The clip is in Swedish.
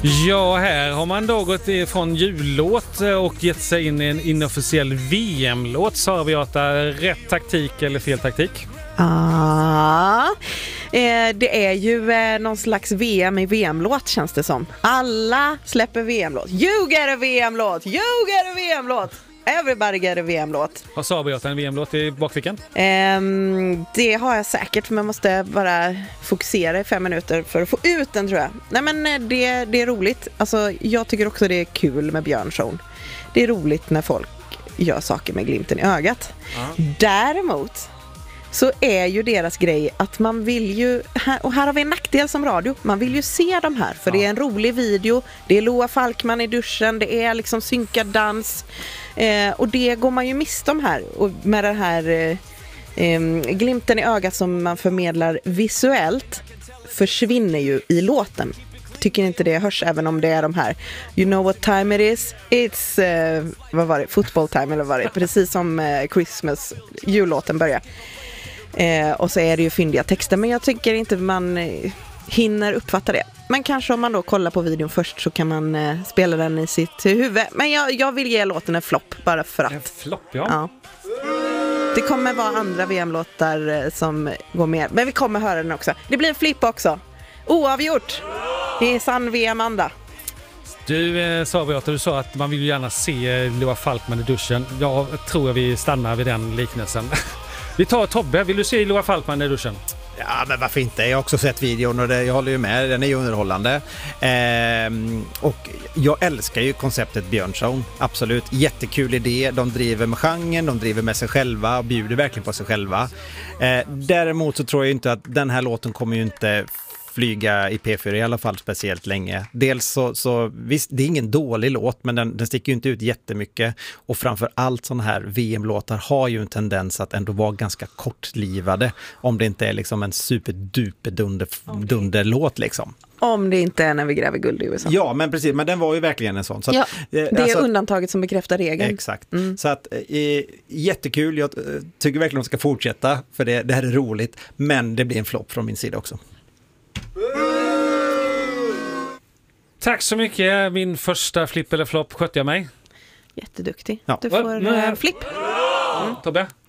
Ja, här har man då gått ifrån jullåt och gett sig in i en inofficiell VM-låt. Sa vi att det är rätt taktik eller fel taktik? Det är ju någon slags VM i VM-låt känns det som. Alla släpper VM-låt. You get a VM-låt! You get a VM-låt! Everybody get a VM-låt. Vad sa vi att en VM-låt i bakfickan? Det har jag säkert, men jag måste bara fokusera i 5 minuter för att få ut den, tror jag. Nej, men det är roligt. Alltså, jag tycker också det är kul med Björnshow. Det är roligt när folk gör saker med glimten i ögat. Däremot så är ju deras grej att man vill ju, och här har vi en nackdel som radio, man vill ju se de här, för det är en rolig video, det är Loa Falkman i duschen, det är liksom synkad dans, och det går man ju miste om här, och med den här glimten i ögat som man förmedlar visuellt försvinner ju i låten. Tycker inte det hörs, även om det är de här You know what time it is? It's vad var det? Football time eller vad var det? Precis som Christmas, jullåten börjar. Och så är det ju fyndiga texter, men jag tycker inte man hinner uppfatta det. Men kanske om man då kollar på videon först så kan man spela den i sitt huvud. Men jag vill ge låten en flopp, bara för att. En flopp, ja. Det kommer vara andra VM-låtar som går med, men vi kommer höra den också. Det blir en flipp också. Oavgjort. Det är sann VM-anda. Du sa att man vill gärna se Loa Falkman i duschen. Jag tror vi stannar vid den liknelsen. Vi tar Tobbe, vill du se Loa Falkman i duschen? Ja, men varför inte? Jag har också sett videon och jag håller ju med, den är ju underhållande. Och jag älskar ju konceptet Björnshow, absolut. Jättekul idé, de driver med genren, de driver med sig själva och bjuder verkligen på sig själva. Däremot så tror jag inte att den här låten kommer ju inte flyga i P4 i alla fall speciellt länge. Dels så visst, det är ingen dålig låt, men den sticker ju inte ut jättemycket, och framför allt sådana här VM-låtar har ju en tendens att ändå vara ganska kortlivade, om det inte är liksom en superduper dunderlåt liksom. Om det inte är när vi gräver guld i USA. Ja, men precis, men den var ju verkligen en sån. Så att, det är undantaget som bekräftar regeln. Exakt. Så att jättekul, jag tycker verkligen de ska fortsätta, för det här är roligt, men det blir en flopp från min sida också. Tack så mycket. Min första flipp eller flopp, skötte jag mig? Jätteduktig. Du får flipp. Tobbe?